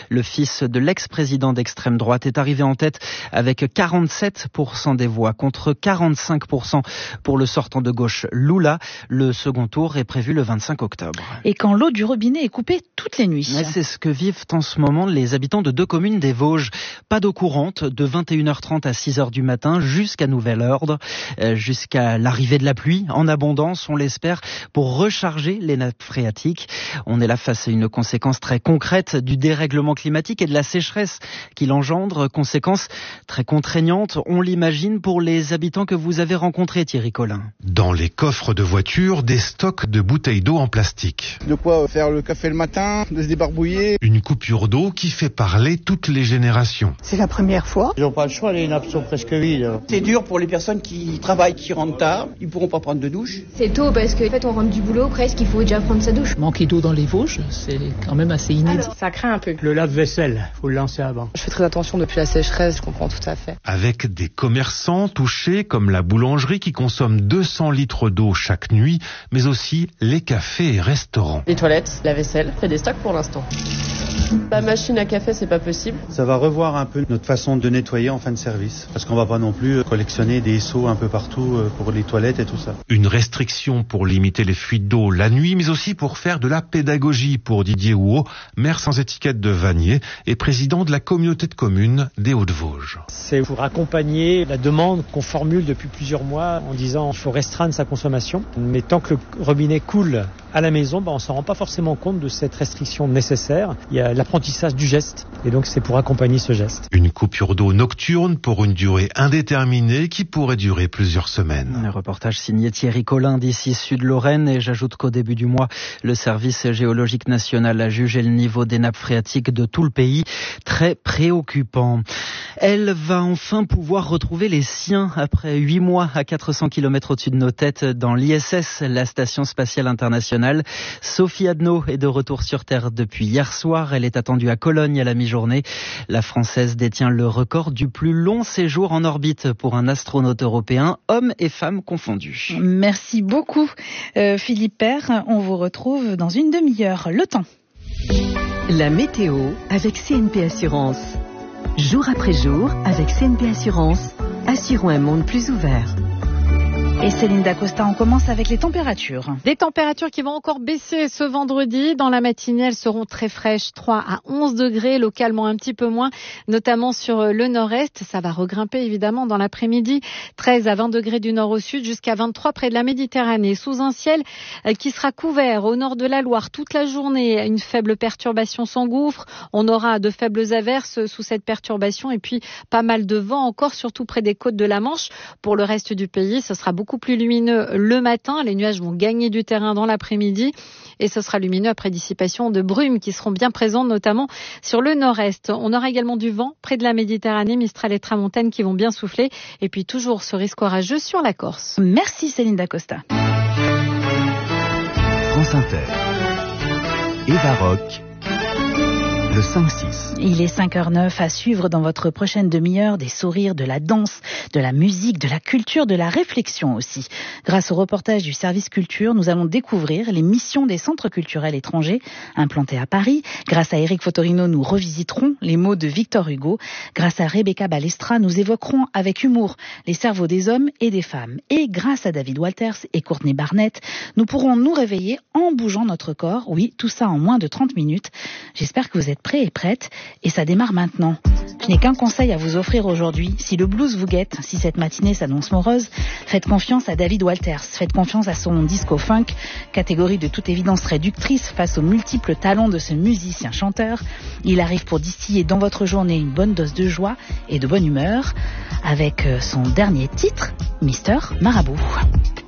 Le fils de l'ex-président d'extrême droite est arrivé en tête avec 47% des voix contre 45% pour le sortant de gauche Lula. Le second tour est prévu le 25 octobre. Et quand l'eau du robinet est coupée toutes les nuits. C'est ce que vivent en ce moment les habitants de 2 communes des Vosges. Pas d'eau courante de 21h30 à 6h du matin jusqu'à nouvel ordre, jusqu'à l'arrivée de la pluie en abondance, on l'espère, pour recharger les nappes phréatiques. On est là face à une conséquence très concrète du dérèglement climatique et de la sécheresse qu'il engendre, conséquence très contraignante, on l'imagine, pour les habitants que vous avez rencontrés, Thierry Collin. Dans les coffres de voitures, des stocks de bouteilles d'eau en plastique. De quoi faire le café le matin, de se débarbouiller. Une coupure d'eau qui fait parler toutes les générations. C'est la première fois. Ils n'ont pas le choix, les nappes sont presque vides. C'est dur pour les personnes qui travaillent, qui rentrent tard. Ils ne pourront pas prendre de douche. C'est tôt parce qu'en fait on rentre du boulot, presque il faut déjà prendre sa douche. Manquer d'eau dans les Vosges, c'est quand même assez inédit. Ça craint un peu. Le lave-vaisselle, faut le lancer avant. Je fais très attention depuis la sécheresse, je comprends tout à fait. Avec des commerçants touchés comme la boulangerie qui consomme 200 litres d'eau chaque nuit, mais aussi les cafés et restaurants. Les toilettes, la vaisselle, fait des stocks pour l'instant. La machine à café, c'est pas possible. Ça va revoir un peu notre façon de nettoyer en fin de service. Parce qu'on va pas non plus collectionner des seaux un peu partout pour les toilettes et tout ça. Une restriction pour limiter les fuites d'eau la nuit, mais aussi pour faire de la pédagogie pour Didier Houot, maire sans étiquette de Vanier et président de la communauté de communes des Hauts-de-Vosges. C'est pour accompagner la demande qu'on formule depuis plusieurs mois en disant qu'il faut restreindre sa consommation. Mais tant que le robinet coule à la maison, on ne s'en rend pas forcément compte de cette restriction nécessaire. Il y a l'apprentissage du geste et donc c'est pour accompagner ce geste. Une coupure d'eau nocturne pour une durée indéterminée qui pourrait durer plusieurs semaines. Un reportage signé Thierry Collin d'ici Sud-Lorraine, et j'ajoute qu'au début du mois, le service géologique national a jugé le niveau des nappes phréatiques de tout le pays très préoccupant. Elle va enfin pouvoir retrouver les siens après 8 mois à 400 km au-dessus de nos têtes dans l'ISS, la station spatiale internationale. Sophie Adno est de retour sur Terre depuis hier soir. Elle est attendue à Cologne à la mi-journée. La Française détient le record du plus long séjour en orbite pour un astronaute européen, hommes et femmes confondus. Merci beaucoup Philippe Père. On vous retrouve dans une demi-heure. Le temps. La météo avec CNP Assurance. Jour après jour, avec CNP Assurance, assurons un monde plus ouvert. Et Céline Dacosta, on commence avec les températures. Des températures qui vont encore baisser ce vendredi. Dans la matinée, elles seront très fraîches, 3 à 11 degrés, localement un petit peu moins, notamment sur le nord-est. Ça va regrimper évidemment dans l'après-midi, 13 à 20 degrés du nord au sud, jusqu'à 23 près de la Méditerranée. Sous un ciel qui sera couvert au nord de la Loire toute la journée. Une faible perturbation s'engouffre. On aura de faibles averses sous cette perturbation et puis pas mal de vent encore, surtout près des côtes de la Manche. Pour le reste du pays, ce sera beaucoup plus lumineux le matin. Les nuages vont gagner du terrain dans l'après-midi et ce sera lumineux après dissipation de brumes qui seront bien présentes, notamment sur le nord-est. On aura également du vent près de la Méditerranée, Mistral et Tramontane qui vont bien souffler. Et puis toujours ce risque orageux sur la Corse. Merci Céline Dacosta. France Inter. Eva Rock. Le 5-6. Il est 5h09 à suivre dans votre prochaine demi-heure des sourires, de la danse, de la musique, de la culture, de la réflexion aussi. Grâce au reportage du service culture, nous allons découvrir les missions des centres culturels étrangers implantés à Paris. Grâce à Eric Fotorino, nous revisiterons les mots de Victor Hugo. Grâce à Rebecca Balestra, nous évoquerons avec humour les cerveaux des hommes et des femmes. Et grâce à David Walters et Courtney Barnett, nous pourrons nous réveiller en bougeant notre corps. Oui, tout ça en moins de 30 minutes. J'espère que vous êtes prêts et prêtes, et ça démarre maintenant. Je n'ai qu'un conseil à vous offrir aujourd'hui. Si le blues vous guette, si cette matinée s'annonce morose, faites confiance à David Walters. Faites confiance à son disco-funk, catégorie de toute évidence réductrice face aux multiples talents de ce musicien-chanteur. Il arrive pour distiller dans votre journée une bonne dose de joie et de bonne humeur, avec son dernier titre, Mister Marabout.